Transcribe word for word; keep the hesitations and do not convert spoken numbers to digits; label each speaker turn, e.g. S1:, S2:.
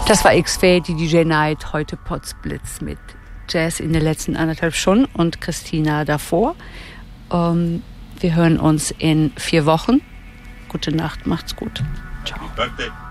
S1: Das war X-Fade, die D J Night, heute Potsblitz mit Jazz in den letzten anderthalb Stunden und Christina davor. Ähm, wir hören uns in vier Wochen. Gute Nacht, macht's gut. Ciao.